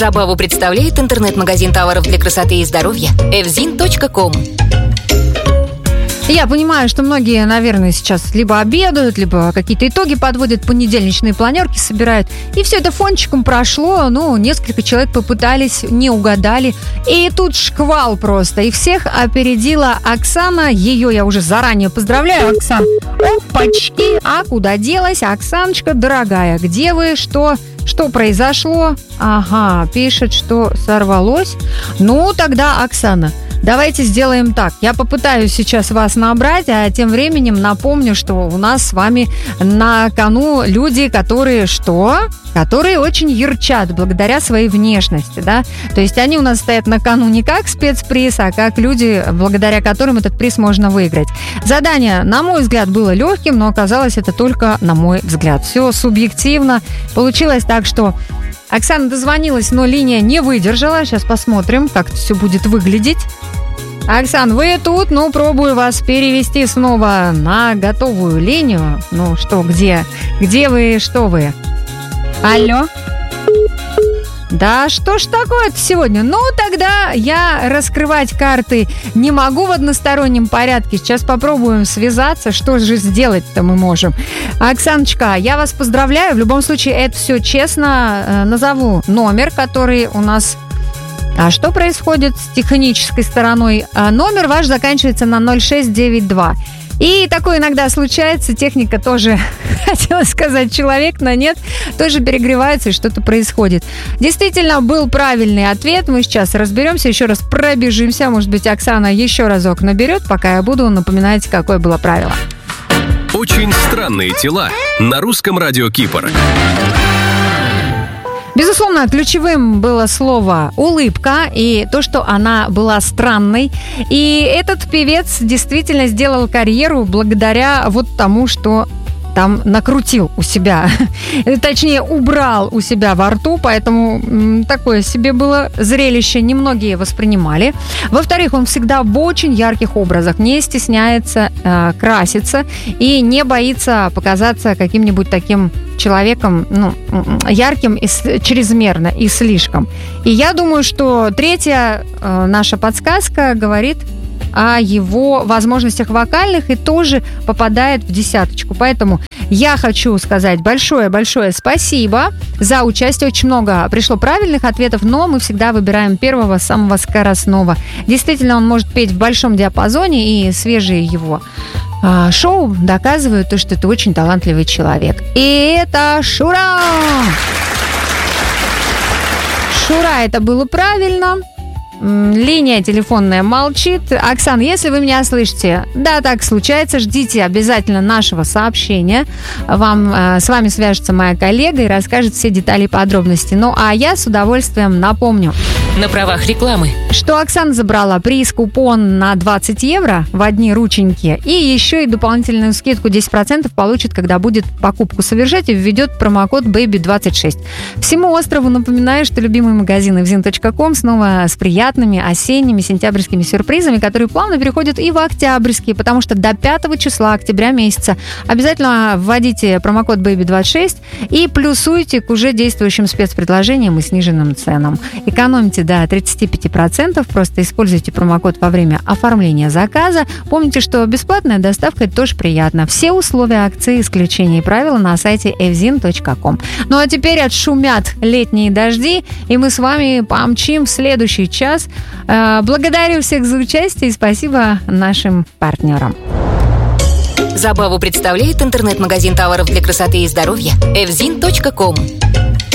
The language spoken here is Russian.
Забаву представляет интернет-магазин товаров для красоты и здоровья evzin.com. Я понимаю, что многие, наверное, сейчас либо обедают, либо какие-то итоги подводят, понедельничные планерки собирают. И все это фончиком прошло, несколько человек попытались, не угадали. И тут шквал просто. И всех опередила Оксана. Ее я уже заранее поздравляю, Оксан. Опачки! А куда делась? Оксаночка, дорогая, где вы? Что произошло? Ага, пишет, что сорвалось. Тогда, Оксана, давайте сделаем так. Я попытаюсь сейчас вас набрать, а тем временем напомню, что у нас с вами на кону люди, которые очень ярчат благодаря своей внешности, да? То есть они у нас стоят на кону не как спецприз, а как люди, благодаря которым этот приз можно выиграть. Задание, на мой взгляд, было легким, но оказалось это только на мой взгляд. Все субъективно. Получилось так, что Оксана дозвонилась, но линия не выдержала. Сейчас посмотрим, как это все будет выглядеть. Оксан, вы тут? Пробую вас перевести снова на готовую линию. Где? Где вы, что вы? Алло? Да что ж такое-то сегодня? Тогда я раскрывать карты не могу в одностороннем порядке. Сейчас попробуем связаться. Что же сделать-то мы можем? Оксаночка, я вас поздравляю. В любом случае, это все честно. Назову номер, который у нас... А что происходит с технической стороной? Номер ваш заканчивается на 0692. И такое иногда случается. Техника тоже, хотела сказать, человек, но нет, тоже перегревается и что-то происходит. Действительно, был правильный ответ. Мы сейчас разберемся, еще раз пробежимся. Может быть, Оксана еще разок наберет, пока я буду напоминать, какое было правило. Очень странные тела на русском радио Кипр. Безусловно, ключевым было слово «улыбка» и то, что она была странной. И этот певец действительно сделал карьеру благодаря тому, что там накрутил у себя, точнее, убрал у себя во рту, поэтому такое себе было зрелище, немногие воспринимали. Во-вторых, он всегда в очень ярких образах, не стесняется краситься и не боится показаться каким-нибудь таким человеком, ярким и чрезмерно, и слишком. И я думаю, что третья наша подсказка говорит о его возможностях вокальных и тоже попадает в десяточку. Поэтому я хочу сказать большое-большое спасибо за участие. Очень много пришло правильных ответов, но мы всегда выбираем первого, самого скоростного. Действительно, он может петь в большом диапазоне, и свежие его шоу доказывают то, что это очень талантливый человек. И это Шура! Шура, это было правильно. Линия телефонная молчит. Оксана, если вы меня слышите, да, так случается, ждите обязательно нашего сообщения. С вами свяжется моя коллега и расскажет все детали и подробности. А я с удовольствием напомню. На правах рекламы. Что Оксана забрала приз-купон на 20 евро в одни рученьки и еще и дополнительную скидку 10% получит, когда будет покупку совершать и введет промокод BABY26. Всему острову напоминаю, что любимый магазин evzin.com снова с приятными осенними сентябрьскими сюрпризами, которые плавно переходят и в октябрьские, потому что до 5 числа октября месяца обязательно вводите промокод BABY26 и плюсуйте к уже действующим спецпредложениям и сниженным ценам. Экономите до 35%, просто используйте промокод во время оформления заказа. Помните, что бесплатная доставка – это тоже приятно. Все условия акции, исключения и правила на сайте evzin.com. А теперь отшумят летние дожди, и мы с вами помчим в следующий час. Благодарю всех за участие и спасибо нашим партнерам. Забаву представляет интернет-магазин товаров для красоты и здоровья evzin.com.